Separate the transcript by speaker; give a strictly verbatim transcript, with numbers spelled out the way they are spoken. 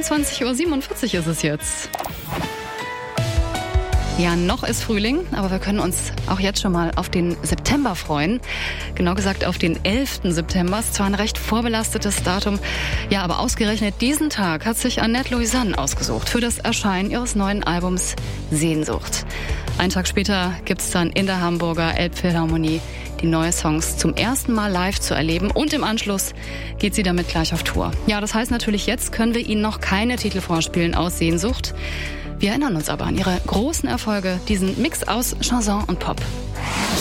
Speaker 1: einundzwanzig Uhr siebenundvierzig ist es jetzt. Ja, noch ist Frühling, aber wir können uns auch jetzt schon mal auf den September freuen. Genau gesagt auf den elften September. Ist zwar ein recht vorbelastetes Datum, ja, aber ausgerechnet diesen Tag hat sich Annette Louisanne ausgesucht für das Erscheinen ihres neuen Albums Sehnsucht. Einen Tag später gibt's dann in der Hamburger Elbphilharmonie die neuen Songs zum ersten Mal live zu erleben und im Anschluss geht sie damit gleich auf Tour. Ja, das heißt natürlich, jetzt können wir Ihnen noch keine Titel vorspielen aus Sehnsucht. Wir erinnern uns aber an ihre großen Erfolge, diesen Mix aus Chanson und Pop.